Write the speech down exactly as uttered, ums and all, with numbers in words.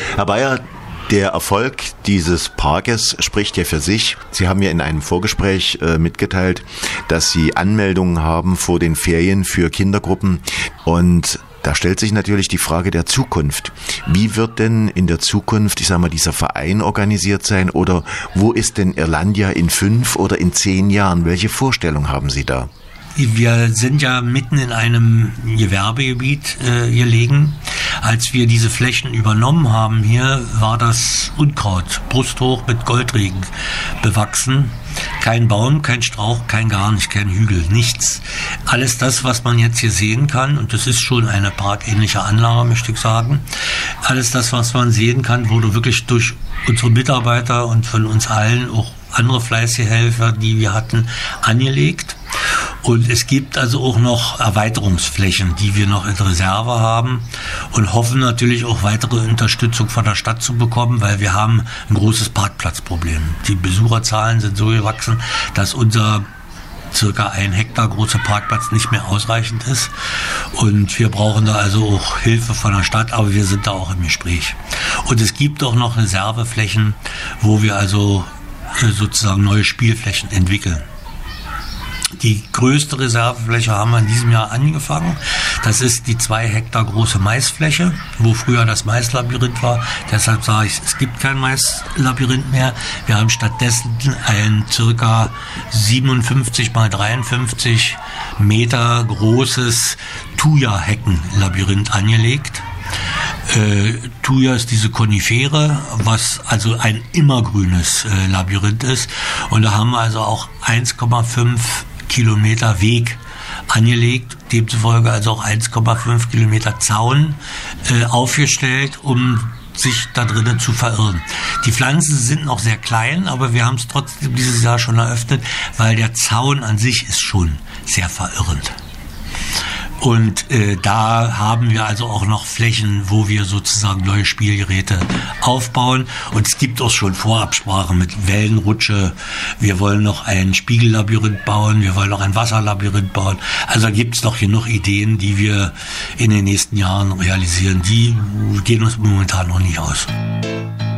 Herr Bayer, der Erfolg dieses Parkes spricht ja für sich. Sie haben ja in einem Vorgespräch äh, mitgeteilt, dass Sie Anmeldungen haben vor den Ferien für Kindergruppen. Und da stellt sich natürlich die Frage der Zukunft. Wie wird denn in der Zukunft, ich sag mal, dieser Verein organisiert sein? Oder wo ist denn Irlandia in fünf oder in zehn Jahren? Welche Vorstellung haben Sie da? Wir sind ja mitten in einem Gewerbegebiet äh, gelegen. Als wir diese Flächen übernommen haben hier, war das Unkraut, brusthoch mit Goldregen bewachsen. Kein Baum, kein Strauch, kein gar nicht, kein Hügel, nichts. Alles das, was man jetzt hier sehen kann, und das ist schon eine parkähnliche Anlage, möchte ich sagen, alles das, was man sehen kann, wurde wirklich durch unsere Mitarbeiter und von uns allen, auch andere fleißige Helfer, die wir hatten, angelegt. Und es gibt also auch noch Erweiterungsflächen, die wir noch in Reserve haben und hoffen natürlich auch weitere Unterstützung von der Stadt zu bekommen, weil wir haben ein großes Parkplatzproblem. Die Besucherzahlen sind so gewachsen, dass unser circa ein Hektar großer Parkplatz nicht mehr ausreichend ist. Und wir brauchen da also auch Hilfe von der Stadt, aber wir sind da auch im Gespräch. Und es gibt auch noch Reserveflächen, wo wir also sozusagen neue Spielflächen entwickeln. Die größte Reservefläche haben wir in diesem Jahr angefangen. Das ist die zwei Hektar große Maisfläche, wo früher das Maislabyrinth war. Deshalb sage ich, es gibt kein Maislabyrinth mehr. Wir haben stattdessen ein circa siebenundfünfzig mal dreiundfünfzig Meter großes Thuja-Heckenlabyrinth angelegt. Äh, Thuja ist diese Konifere, was also ein immergrünes äh, Labyrinth ist. Und da haben wir also auch eins Komma fünf Kilometer Weg angelegt, demzufolge also auch eins Komma fünf Kilometer Zaun äh, aufgestellt, um sich da drinnen zu verirren. Die Pflanzen sind noch sehr klein, aber wir haben es trotzdem dieses Jahr schon eröffnet, weil der Zaun an sich ist schon sehr verirrend. Und äh, da haben wir also auch noch Flächen, wo wir sozusagen neue Spielgeräte aufbauen. Und es gibt auch schon Vorabsprachen mit Wellenrutsche. Wir wollen noch ein Spiegellabyrinth bauen, wir wollen noch ein Wasserlabyrinth bauen. Also da gibt es noch genug Ideen, die wir in den nächsten Jahren realisieren. Die gehen uns momentan noch nicht aus.